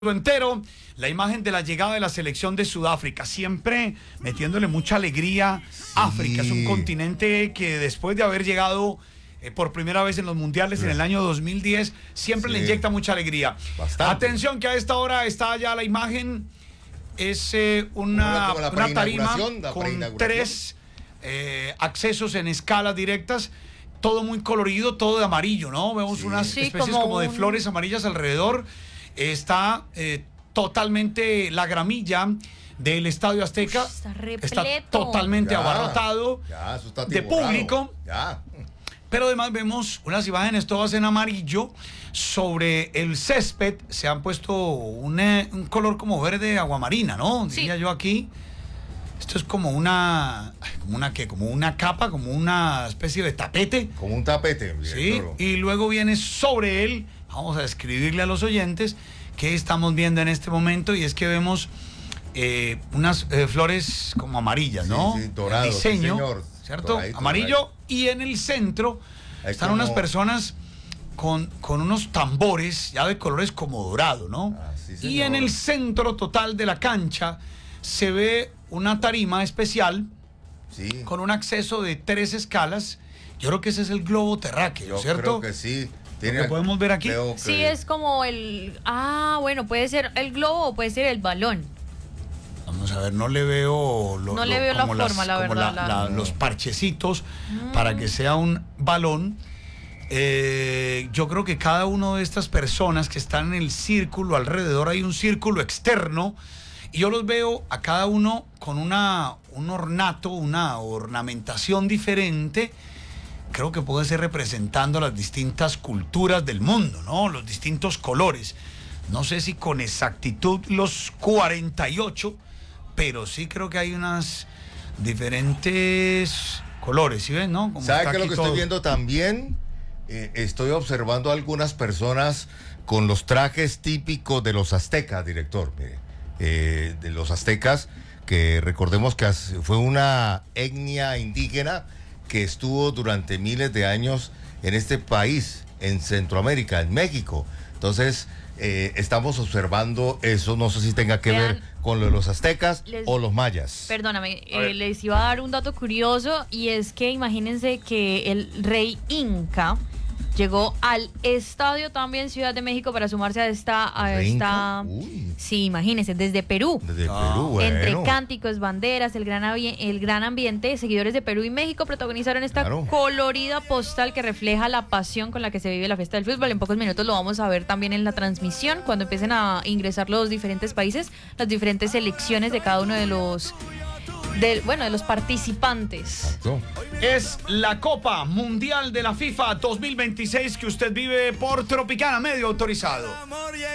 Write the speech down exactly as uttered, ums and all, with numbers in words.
Entero, la imagen de la llegada de la selección de Sudáfrica, siempre metiéndole mucha alegría. Sí. África es un continente que después de haber llegado eh, por primera vez en los mundiales sí. en el año dos mil diez, siempre sí. le inyecta mucha alegría. Bastante. Atención que a esta hora está ya la imagen, es eh, una, una, una tarima con tres eh, accesos en escalas directas, todo muy colorido, todo de amarillo, ¿no? Vemos sí. unas sí, especies como, como de un... flores amarillas alrededor. Está eh, totalmente la gramilla del Estadio Azteca. Uf, está, está totalmente ya, abarrotado ya, eso está de público. Ya. Pero además vemos unas imágenes todas en amarillo. Sobre el césped se han puesto un, un color como verde aguamarina, ¿no? Sí. Diría yo aquí. Esto es como una, como una ¿qué? Como una capa, como una especie de tapete. Como un tapete. Bien, sí. Claro. Y luego viene sobre él. Vamos a describirle a los oyentes qué estamos viendo en este momento, y es que vemos eh, unas eh, flores como amarillas, ¿no? Sí, sí, dorado, el diseño, sí, señor. ¿cierto? Doradito, amarillo, doradito. Y en el centro Hay están como... unas personas con, con unos tambores ya de colores como dorado, ¿no? Ah, sí, y en el centro total de la cancha se ve una tarima especial sí. con un acceso de tres escalas. Yo creo que ese es el globo terráqueo, Yo ¿cierto? Creo que sí. Lo que podemos ver aquí. Que... Sí, es como el... Ah, bueno, puede ser el globo o puede ser el balón. Vamos a ver, no le veo... Lo, no le veo lo, la forma, las, la verdad. La, la, la... Los parchecitos mm. para que sea un balón. Eh, yo creo que cada una de estas personas que están en el círculo, alrededor hay un círculo externo, y yo los veo a cada uno con una, un ornato, una ornamentación diferente. Creo que puede ser representando las distintas culturas del mundo, ¿no? Los distintos colores. No sé si con exactitud los cuarenta y ocho, pero sí creo que hay unas diferentes colores, ¿sí ven, no? ¿Sabe qué es lo que todo? Estoy viendo también? Eh, estoy observando a algunas personas con los trajes típicos de los aztecas, director. Mire, eh, de los aztecas, que recordemos que fue una etnia indígena que estuvo durante miles de años en este país, en Centroamérica, en México. Entonces, eh, estamos observando eso. No sé si tenga que Vean, ver con lo de los aztecas les, o los mayas. Perdóname, eh, les iba a dar un dato curioso, y es que imagínense que el rey Inca llegó al estadio también Ciudad de México para sumarse a esta... A esta sí, imagínense, desde Perú. Desde ah. Perú, bueno. Entre cánticos, banderas, el gran, el gran ambiente, seguidores de Perú y México protagonizaron esta claro. colorida postal que refleja la pasión con la que se vive la fiesta del fútbol. En pocos minutos lo vamos a ver también en la transmisión, cuando empiecen a ingresar los diferentes países, las diferentes selecciones de cada uno de los... Del, bueno, de los participantes. Exacto. Es la Copa Mundial de la FIFA dos mil veintiséis que usted vive por Tropicana Medio Autorizado.